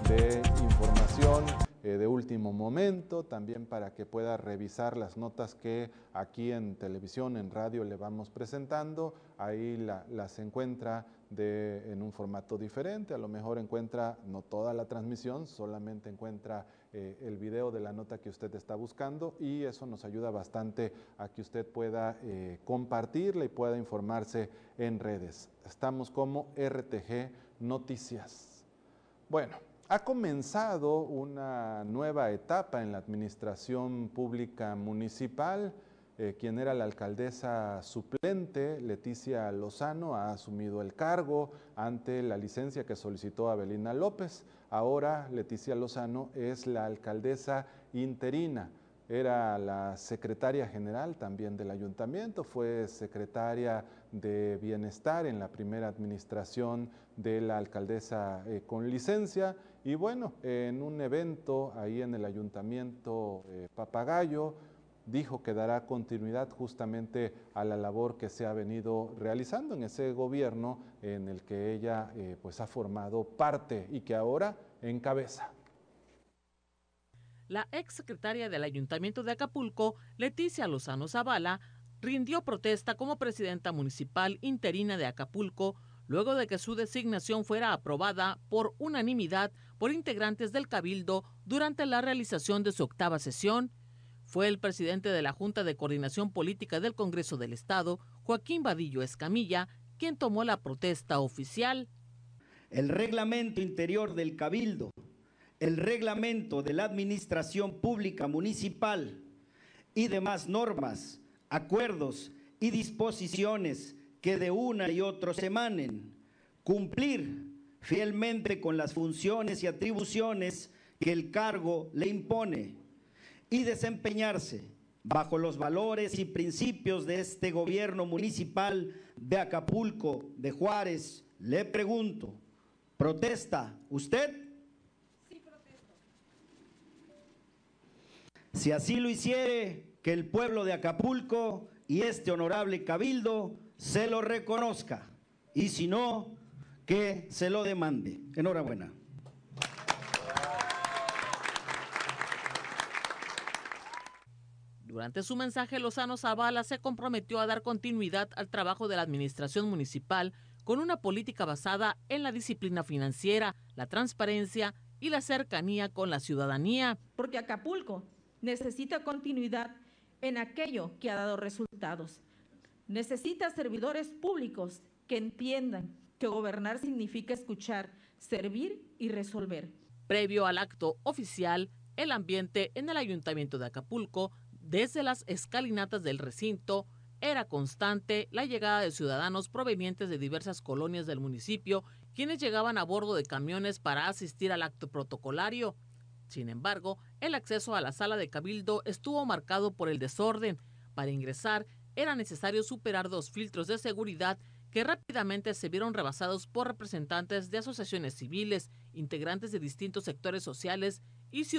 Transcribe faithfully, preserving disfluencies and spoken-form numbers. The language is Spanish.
de información eh, de último momento, también para que pueda revisar las notas que aquí en televisión, en radio le vamos presentando. Ahí la, las encuentra de, en un formato diferente, a lo mejor encuentra no toda la transmisión, solamente encuentra eh, el video de la nota que usted está buscando, y eso nos ayuda bastante a que usted pueda eh, compartirla y pueda informarse en redes. Estamos como R T G Noticias. Bueno, ha comenzado una nueva etapa en la administración pública municipal. Eh, quien era la alcaldesa suplente, Leticia Lozano, ha asumido el cargo ante la licencia que solicitó Abelina López. Ahora Leticia Lozano es la alcaldesa interina. Era la secretaria general también del ayuntamiento, fue secretaria de Bienestar en la primera administración de la alcaldesa eh, con licencia, y bueno, en un evento ahí en el ayuntamiento eh, Papagayo, dijo que dará continuidad justamente a la labor que se ha venido realizando en ese gobierno en el que ella eh, pues ha formado parte y que ahora encabeza. La exsecretaria del Ayuntamiento de Acapulco, Leticia Lozano Zavala, rindió protesta como presidenta municipal interina de Acapulco luego de que su designación fuera aprobada por unanimidad por integrantes del Cabildo durante la realización de su octava sesión. Fue el presidente de la Junta de Coordinación Política del Congreso del Estado, Joaquín Vadillo Escamilla, quien tomó la protesta oficial. El reglamento interior del Cabildo, el reglamento de la Administración Pública Municipal y demás normas, acuerdos y disposiciones que de una y otro se emanen, cumplir fielmente con las funciones y atribuciones que el cargo le impone y desempeñarse bajo los valores y principios de este gobierno municipal de Acapulco, de Juárez. Le pregunto, ¿protesta usted? Si así lo hiciere, que el pueblo de Acapulco y este honorable cabildo se lo reconozca, y si no, que se lo demande. Enhorabuena. Durante su mensaje, Lozano Zavala se comprometió a dar continuidad al trabajo de la administración municipal con una política basada en la disciplina financiera, la transparencia y la cercanía con la ciudadanía. Porque Acapulco necesita continuidad en aquello que ha dado resultados. Necesita servidores públicos que entiendan que gobernar significa escuchar, servir y resolver. Previo al acto oficial, el ambiente en el Ayuntamiento de Acapulco, desde las escalinatas del recinto, era constante la llegada de ciudadanos provenientes de diversas colonias del municipio, quienes llegaban a bordo de camiones para asistir al acto protocolario. Sin embargo, el acceso a la sala de Cabildo estuvo marcado por el desorden. Para ingresar, era necesario superar dos filtros de seguridad que rápidamente se vieron rebasados por representantes de asociaciones civiles, integrantes de distintos sectores sociales y ciudadanos.